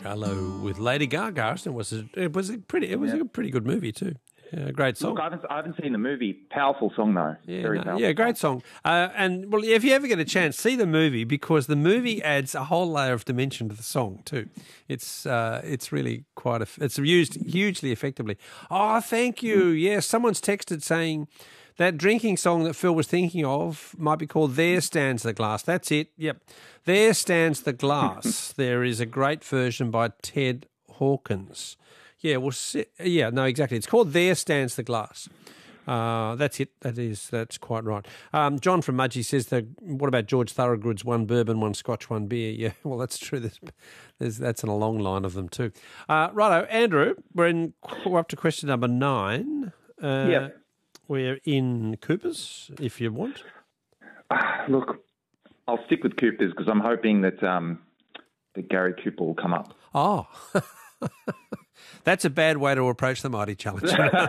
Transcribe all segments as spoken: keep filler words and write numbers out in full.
Shallow with Lady Gaga. It was a, it was a pretty it was yeah. a pretty good movie too. Yeah, great song. Look, I haven't, I haven't seen the movie. Powerful song though. Yeah, Very no, powerful. yeah, great song. Uh, and well, if you ever get a chance, see the movie because the movie adds a whole layer of dimension to the song too. It's uh, it's really quite a, it's used hugely effectively. Oh, thank you. Yes, yeah, someone's texted saying that drinking song that Phil was thinking of might be called "There Stands the Glass." That's it. Yep, "There Stands the Glass." There is a great version by Ted Hawkins. Yeah, well, yeah, no, exactly. It's called "There Stands the Glass." Uh, that's it. That is, that's quite right. Um, John from Mudgee says, that, what about George Thorogood's one bourbon, one scotch, one beer? Yeah, well, that's true. There's, there's, that's in a long line of them too. Uh, righto, Andrew, we're, in, we're up to question number nine. Uh, yeah. We're in Coopers, if you want. Uh, look, I'll stick with Coopers because I'm hoping that, um, that Gary Cooper will come up. Oh, that's a bad way to approach the Mighty Challenge.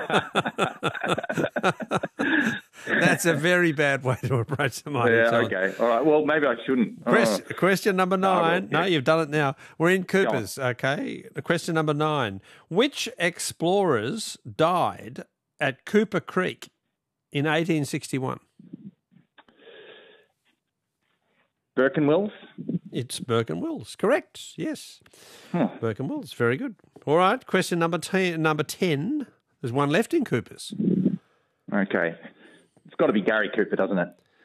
That's a very bad way to approach the Mighty yeah, Challenge. Okay, all right. Well, maybe I shouldn't. Question, oh. question number nine. No, yeah. you've done it now. We're in Coopers, okay? Question number nine. Which explorers died at Cooper Creek in eighteen sixty-one? Burke and Wills? It's Burke and Wills. Correct, yes. Huh. Burke and Wills. Very good. All right, question number ten. Number ten. There's one left in Coopers. Okay. It's got to be Gary Cooper, doesn't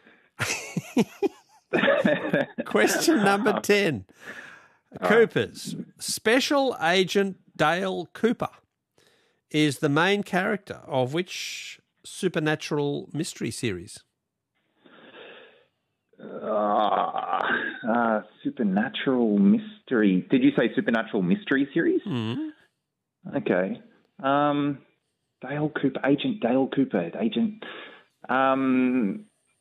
it? Question number ten. All Coopers. Right. Special Agent Dale Cooper is the main character of which supernatural mystery series? Uh, uh, supernatural mystery. Did you say supernatural mystery series? Mm-hmm. Okay. Um, Dale Cooper, Agent Dale Cooper, Agent. Um,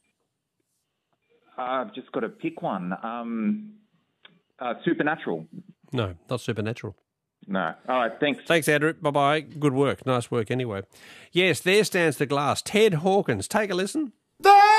I've just got to pick one. Um, uh, supernatural. No, not supernatural. No. All right, thanks. Thanks, Andrew. Bye-bye. Good work. Nice work anyway. Yes, there stands the glass. Ted Hawkins. Take a listen.